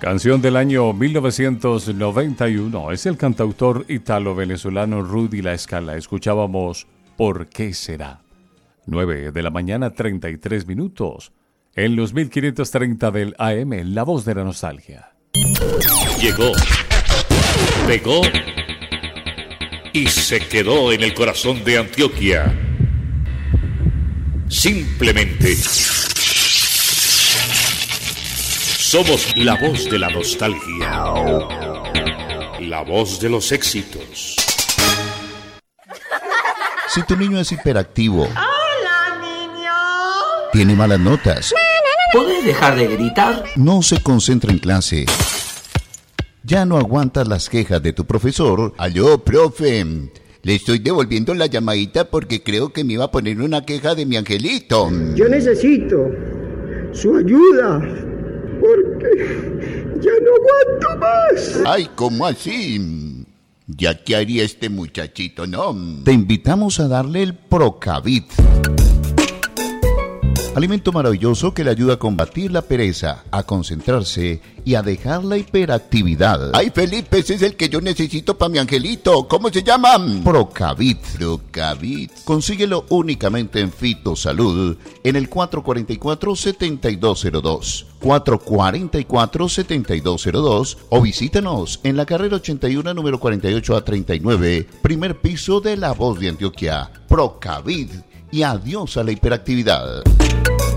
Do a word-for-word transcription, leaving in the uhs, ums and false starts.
Canción del año mil novecientos noventa y uno. Es el cantautor italo-venezolano Rudy La Scala. Escuchábamos ¿Por qué será? nueve de la mañana, treinta y tres minutos. En los mil quinientos treinta del A M, La Voz de la Nostalgia. Llegó, pegó y se quedó en el corazón de Antioquia. Simplemente somos la voz de la nostalgia, la voz de los éxitos. Si tu niño es hiperactivo, ¡Hola, niño! tiene malas notas, ¿podés dejar de gritar? no se concentra en clase, ya no aguantas las quejas de tu profesor. Aló, profe. Le estoy devolviendo la llamadita porque creo que me iba a poner una queja de mi angelito. Yo necesito su ayuda porque ya no aguanto más. Ay, ¿cómo así? ¿Ya qué haría este muchachito, no? Te invitamos a darle el Procavit. Alimento maravilloso que le ayuda a combatir la pereza, a concentrarse y a dejar la hiperactividad. Ay, Felipe, ese es el que yo necesito para mi angelito. ¿Cómo se llama? Procavit. Procavit. Consíguelo únicamente en Fitosalud, en el cuatro cuatro cuatro, siete dos cero dos, cuatro cuatro cuatro, siete dos cero dos, o visítanos en la carrera ochenta y uno, número cuarenta y ocho a treinta y nueve, primer piso de La Voz de Antioquia. Procavit, y adiós a la hiperactividad.